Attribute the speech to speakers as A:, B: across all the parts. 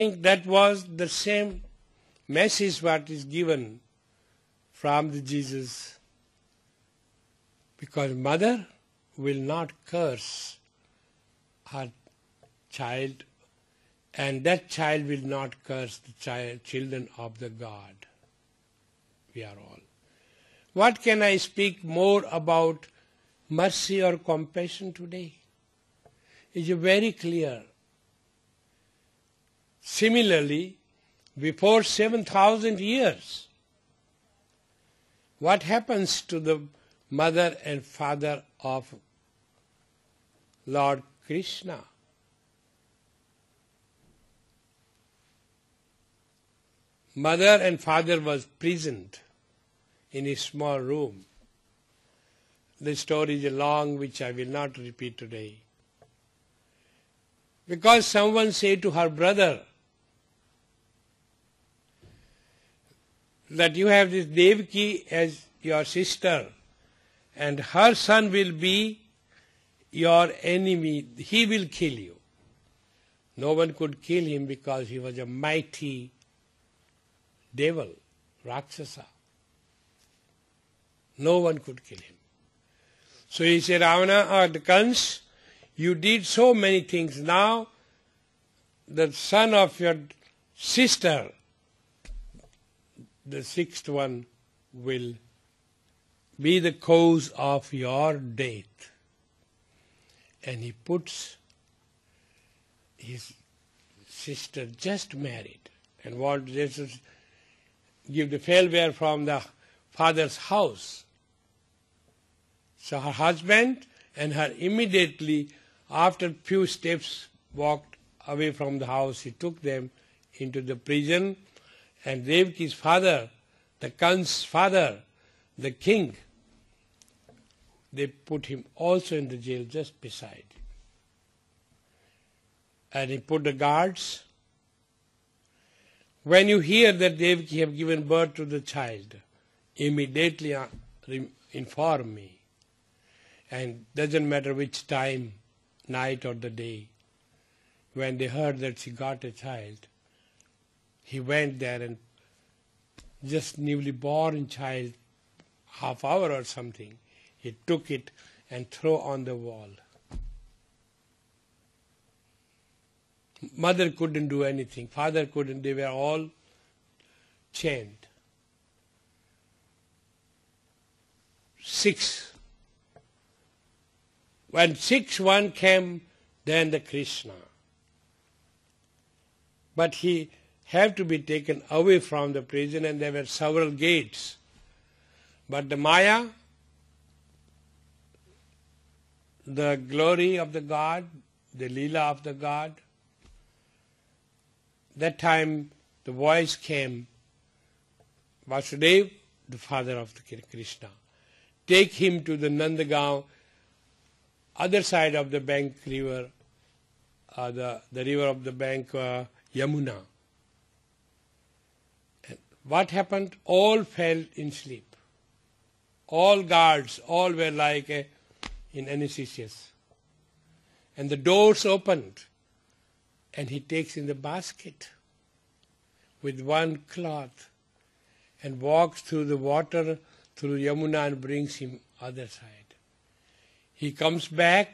A: think that was the same message what is given from the Jesus. Because mother will not curse her child, and that child will not curse the children of the God. We are all. What can I speak more about mercy or compassion today? It's very clear. Similarly, before 7,000 years, what happens to the mother and father of Lord Krishna? Mother and father was prisoned in a small room. The story is long, which I will not repeat today. Because someone said to her brother that you have this Devaki as your sister and her son will be your enemy. He will kill you. No one could kill him because he was a mighty devil, Rakshasa. No one could kill him. So he said, Ravana or the Kans, you did so many things. Now the son of your sister, the sixth one, will be the cause of your death. And he puts his sister just married and wants to give the farewell from the father's house. So her husband and her immediately, after few steps, walked away from the house. He took them into the prison, and Devaki's father, the Kan's father, the king, they put him also in the jail just beside. And he put the guards. When you hear that Devaki have given birth to the child, immediately inform me. And doesn't matter which time, night or the day. When they heard that she got a child, he went there and just newly born child, half hour or something, he took it and threw on the wall. Mother couldn't do anything, father couldn't, they were all chained. 6. When 6th came, then the Krishna. But he had to be taken away from the prison, and there were several gates. But the Maya, the glory of the God, the Leela of the God, that time the voice came, Vasudeva, the father of the Krishna, take him to the Nandagaon, other side of the bank river, the river of the bank Yamuna. And what happened? All fell in sleep. All guards, all were like in anesthesias. And the doors opened, and he takes in the basket with one cloth and walks through the water, through Yamuna, and brings him other side. He comes back,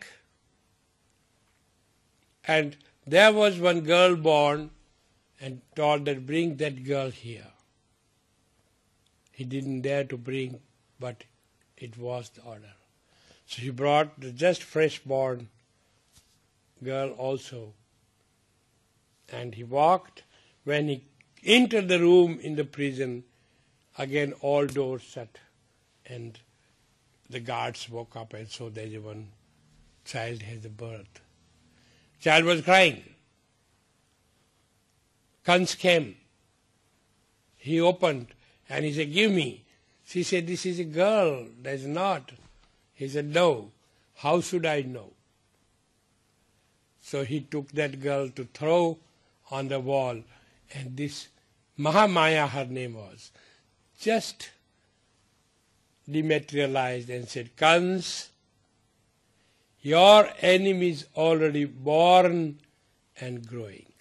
A: and there was one girl born, and told that bring that girl here. He didn't dare to bring, but it was the order. So he brought the just fresh born girl also. And he walked. When he entered the room in the prison, again all doors shut, and the guards woke up and saw there's one child has a birth. Child was crying. Kans came. He opened and he said, give me. She said, this is a girl. There's not. He said, no. How should I know? So he took that girl to throw on the wall, and this Mahamaya, her name was, just dematerialized and said, Kans, your enemy is already born and growing.